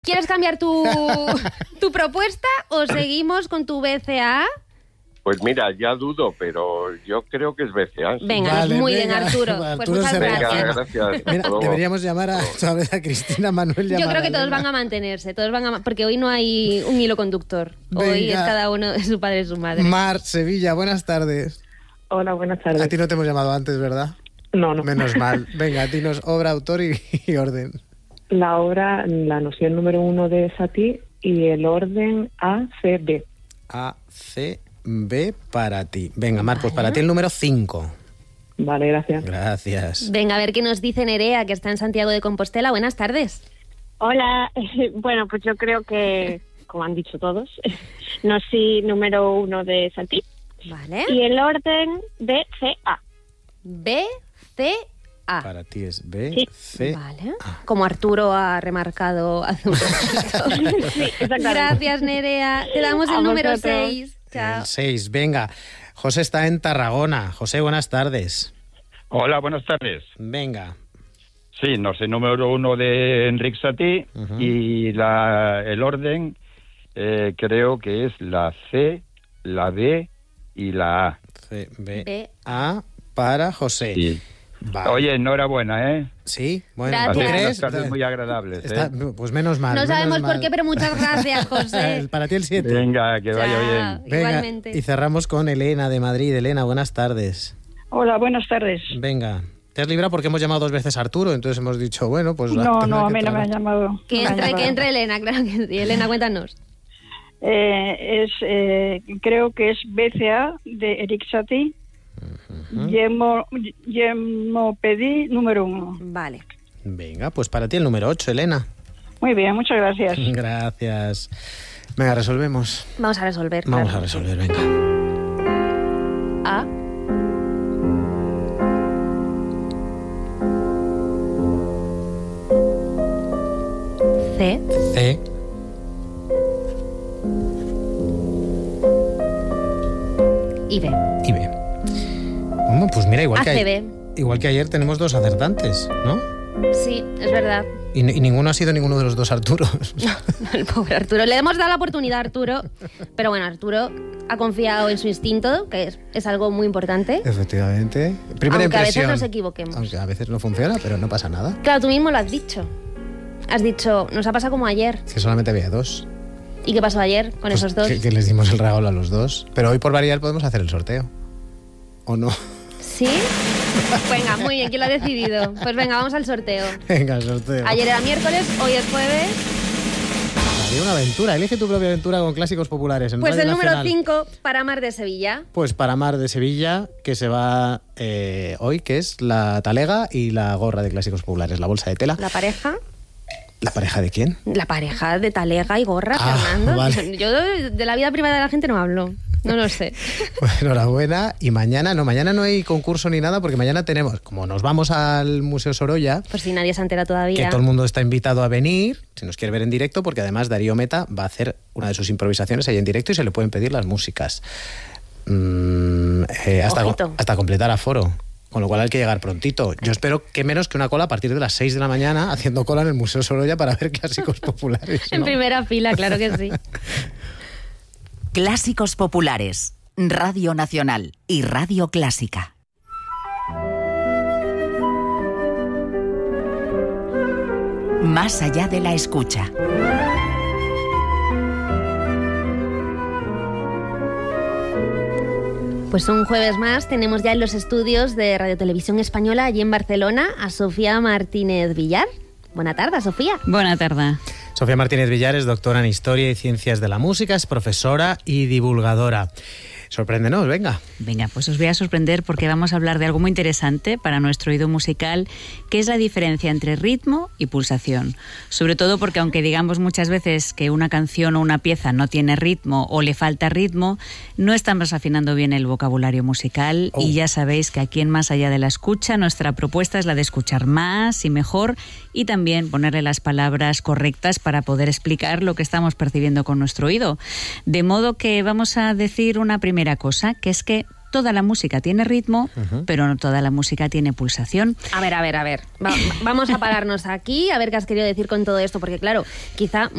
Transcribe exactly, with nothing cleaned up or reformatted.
¿Quieres cambiar tu, tu propuesta o seguimos con tu B C A? Pues mira, ya dudo, pero yo creo que es B C A. Sí. Venga, vale, muy venga, bien, Arturo. Arturo pues muchas gracias. Venga, gracias. Mira, deberíamos llamar a, a Cristina Manuel. Yo creo que todos van a mantenerse, todos van a, porque hoy no hay un hilo conductor. Venga. Hoy es cada uno de su padre y su madre. Mar, Sevilla, buenas tardes. Hola, buenas tardes. A ti no te hemos llamado antes, ¿verdad? No, no. Menos mal. Venga, dinos obra, autor y, y orden. La obra, la noción número uno de Satie y el orden A C B. A C B para ti. Venga, Mar, pues para ti el número cinco. Vale, gracias. Gracias. Venga, a ver qué nos dice Nerea, que está en Santiago de Compostela. Buenas tardes. Hola, bueno, pues yo creo que, como han dicho todos, no sé, número uno de Satie. Vale. Y el orden B C A. B C A. Para ti es B, sí. C, vale. A. Como Arturo ha remarcado hace un ratito. Sí, exactamente. Gracias, Nerea. Te damos el a número vosotros. seis. Chao. El seis, venga. José está en Tarragona. José, buenas tardes. Hola, buenas tardes. Venga. Sí, no sé, número uno de Enric Satie uh-huh. y la, el orden eh, creo que es la C, la B y la A. C, B, B. A para José. Sí. Vale. Oye, enhorabuena, ¿eh? Sí, bueno, ¿tú crees? Tardes muy agradables, Está, ¿eh? Pues menos mal. No menos sabemos mal. por qué, pero muchas gracias, José. Para ti el siete. Venga, que vaya Chao. bien. Venga, Igualmente. y cerramos con Elena de Madrid. Elena, buenas tardes. Hola, buenas tardes. Venga. Te has librado porque hemos llamado dos veces a Arturo, entonces hemos dicho, bueno, pues... No, no, a mí no me han llamado. Que entre, llamado. que entre Elena, claro que sí. Elena, cuéntanos. Eh, es, eh, creo que es B C A de Enric Satie. Uh-huh. Yemo, Yemopedí número uno. Vale. Venga, pues para ti el número ocho, Elena. Muy bien, muchas gracias. Gracias. Venga, resolvemos. Vamos a resolver. Vamos claro. a resolver, venga. A. C. C. Y B. Y B. Bueno, pues mira, igual que, A C B. ayer, igual que ayer tenemos dos acertantes, ¿no? Sí, es verdad. Y, y ninguno ha sido ninguno de los dos Arturos. No, el pobre Arturo. Le hemos dado la oportunidad a Arturo, pero bueno, Arturo ha confiado en su instinto, que es, es algo muy importante. Efectivamente. Primera aunque impresión. a veces nos equivoquemos. Aunque a veces no funciona, pero no pasa nada. Claro, tú mismo lo has dicho. Has dicho, nos ha pasado como ayer. Que solamente había dos. ¿Y qué pasó ayer con pues esos dos? Que, que les dimos el regalo a los dos. Pero hoy por variar podemos hacer el sorteo. ¿O no? ¿Sí? Venga, muy bien, ¿quién lo ha decidido? Pues venga, vamos al sorteo. Venga, el sorteo. Ayer era miércoles, hoy es jueves. Había una aventura, elige tu propia aventura con clásicos populares. En pues Radio el número Nacional. cinco, para Mar de Sevilla. Pues para Mar de Sevilla, que se va eh, hoy, que es la talega y la gorra de clásicos populares, la bolsa de tela. La pareja. ¿La pareja de quién? La pareja de talega y gorra, ah, Fernando. Vale. Yo de la vida privada de la gente no hablo. No lo sé. Pues enhorabuena. Y mañana, no, mañana no hay concurso ni nada, porque mañana tenemos, como nos vamos al Museo Sorolla... Pues si nadie se entera todavía. Que todo el mundo está invitado a venir, si nos quiere ver en directo, porque además Darío Meta va a hacer una de sus improvisaciones ahí en directo y se le pueden pedir las músicas. Mm, eh, hasta, hasta completar aforo. Con lo cual hay que llegar prontito. Yo espero que menos que una cola a partir de las seis de la mañana haciendo cola en el Museo Sorolla para ver clásicos populares, ¿no? En primera fila, claro que sí. Clásicos populares, Radio Nacional y Radio Clásica. Más allá de la escucha. Pues un jueves más tenemos ya en los estudios de Radio Televisión Española, allí en Barcelona, a Sofía Martínez Villar. Buena tarde, Sofía. Buena tarde. Sofía Martínez Villar es doctora en Historia y Ciencias de la Música, es profesora y divulgadora. Sorpréndenos, venga. Venga, pues os voy a sorprender porque vamos a hablar de algo muy interesante para nuestro oído musical, que es la diferencia entre ritmo y pulsación. Sobre todo porque aunque digamos muchas veces que una canción o una pieza no tiene ritmo o le falta ritmo, no estamos afinando bien el vocabulario musical oh. y ya sabéis que aquí en Más allá de la escucha nuestra propuesta es la de escuchar más y mejor y también ponerle las palabras correctas para poder explicar lo que estamos percibiendo con nuestro oído. De modo que vamos a decir una primera cosa, que es que toda la música tiene ritmo, uh-huh. pero no toda la música tiene pulsación. A ver, a ver, a ver. Va, vamos a pararnos aquí a ver qué has querido decir con todo esto, porque claro, quizá